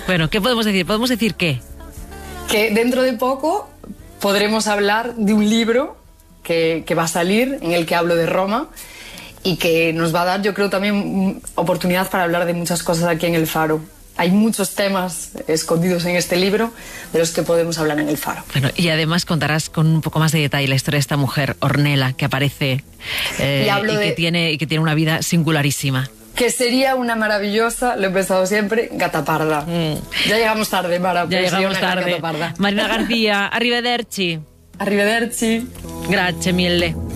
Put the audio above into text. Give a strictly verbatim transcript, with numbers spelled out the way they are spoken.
Bueno, ¿qué podemos decir? ¿Podemos decir qué? Que dentro de poco podremos hablar de un libro que, que va a salir, en el que hablo de Roma, y que nos va a dar, yo creo, también oportunidad para hablar de muchas cosas aquí en El Faro. Hay muchos temas escondidos en este libro de los que podemos hablar en El Faro. Bueno, y además contarás con un poco más de detalle la historia de esta mujer, Ornella, que aparece eh, y, y, que de... tiene, y que tiene una vida singularísima. Que sería una maravillosa, lo he pensado siempre, gata parda. Mm. Ya llegamos tarde, Mara. Ya llegamos tarde. Marina García, arrivederci. Arrivederci. Grazie mille.